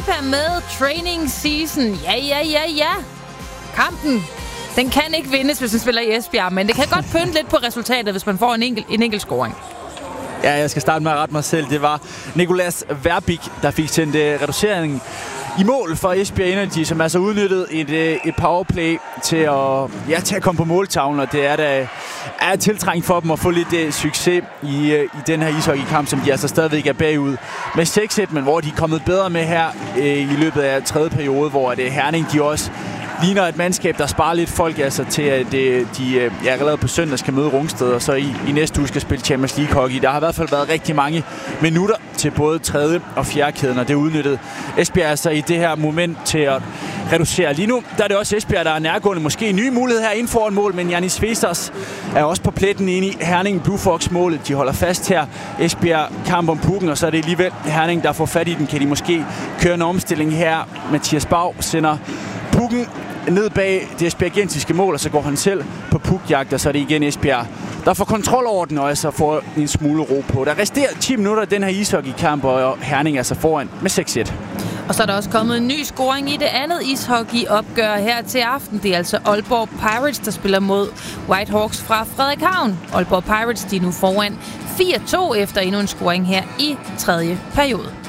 Lipa med Training Season. Ja. Kampen, den kan ikke vindes, hvis man spiller i Esbjerg, men det kan godt pynte lidt på resultatet, hvis man får en enkelt scoring. Ja, jeg skal starte med at rette mig selv. Det var Nicolas Verbik, der fik sendt reduceringen i mål for Esbjerg Energy, som altså udnyttede et powerplay til at komme på måltavlen, og det er tiltrængt for dem at få lidt succes i den her ishockeykamp, som de altså stadigvæk er bagud med 6-1, men hvor de er kommet bedre med her i løbet af tredje periode, hvor Herning de også ligner et mandskab, der sparer lidt folk altså til, at de allerede på søndag skal møde Rungsted, og så i næste uge skal spille Champions League hockey. Der har i hvert fald været rigtig mange minutter til både tredje og fjerde kæden, og det udnyttede Esbjerg altså i det her moment til at reducere. Lige nu der er det også Esbjerg, der er nærgående. Måske en ny mulighed her inden foran mål, men Janis Vestas er også på pletten inde i Herning Blue Fox-målet. De holder fast her. Esbjerg kamp om pukken, og så er det alligevel Herning, der får fat i den. Kan de måske køre en omstilling her? Mathias Bag sender pukken ned bag det esbjergensiske mål, og så går han selv på pukjagt, og så er det igen Esbjerg, der får kontrol over den, og altså får en smule ro på. Der resterer 10 minutter af den her ishockeykamp, og Herning er så foran med 6-1. Og så er der også kommet en ny scoring i det andet ishockeyopgør her til aften. Det er altså Aalborg Pirates, der spiller mod Whitehawks fra Frederikshavn. Aalborg Pirates, de er nu foran 4-2 efter endnu en scoring her i tredje periode.